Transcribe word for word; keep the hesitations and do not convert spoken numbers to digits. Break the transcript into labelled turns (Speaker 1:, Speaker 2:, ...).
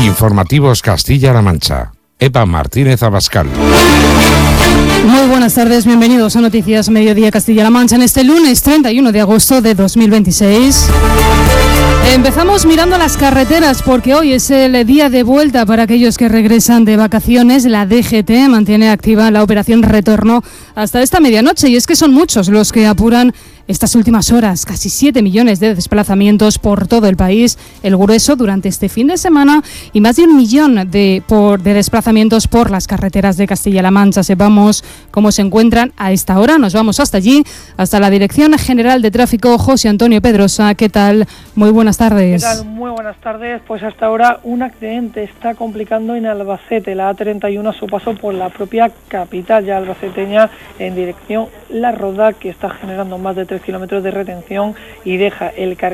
Speaker 1: Informativos Castilla-La Mancha. Eva Martínez Abascal.
Speaker 2: Muy buenas tardes, bienvenidos a Noticias Mediodía Castilla-La Mancha en este lunes treinta y uno de agosto de dos mil veintiséis. Empezamos mirando las carreteras porque hoy es el día de vuelta para aquellos que regresan de vacaciones. La D G T mantiene activa la operación Retorno hasta esta medianoche y es que son muchos los que apuran estas últimas horas, casi siete millones de desplazamientos por todo el país, el grueso durante este fin de semana, y más de un millón de, por, de desplazamientos por las carreteras de Castilla-La Mancha. Sepamos cómo se encuentran a esta hora. Nos vamos hasta allí, hasta la Dirección General de Tráfico, José Antonio Pedrosa. ¿Qué tal? Muy buenas tardes.
Speaker 3: ¿Qué tal? Muy buenas tardes. Pues hasta ahora un accidente está complicando en Albacete, la A treinta y uno a su paso por la propia capital ya albaceteña en dirección La Roda, que está generando más de tres kilómetros de retención y deja el carril